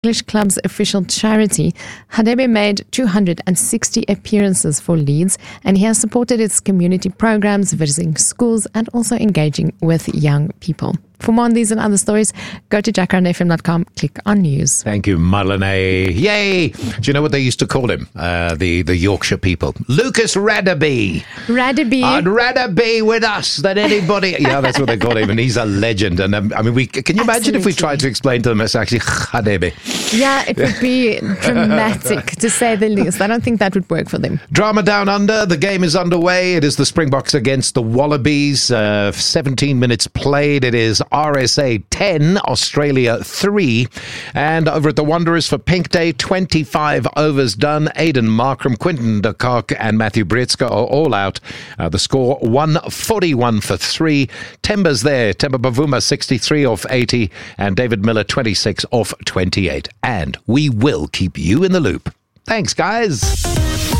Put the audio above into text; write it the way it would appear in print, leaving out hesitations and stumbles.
English club's official charity, Hadebe made 260 appearances for Leeds, and he has supported its community programs, visiting schools and also engaging with young people. For more on these and other stories, go to jacarandfm.com, click on news. Thank you, Marlene. Yay! Do you know what they used to call him? The Yorkshire people. Lucas Radaby. Radaby. I'd rather be with us than anybody. Yeah, that's what they call him, and he's a legend. And can you imagine if we tried to explain to them it's actually Hadebe? Yeah, it would be dramatic, to say the least. I don't think that would work for them. Drama down under. The game is underway. It is the Springboks against the Wallabies. 17 minutes played. It is RSA 10, Australia 3. And over at the Wanderers for Pink Day, 25 overs done. Aidan Markram, Quinton de Kock and Matthew Brietzke are all out. The score 141 for 3. Temba's there. Temba Bavuma 63 off 80 and David Miller 26 off 28. And we will keep you in the loop. Thanks, guys.